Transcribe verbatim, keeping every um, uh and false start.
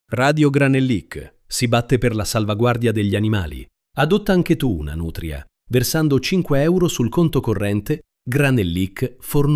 Radio Granellic si batte per la salvaguardia degli animali. Adotta anche tu una nutria, versando cinque euro sul conto corrente Granellic Fornuti.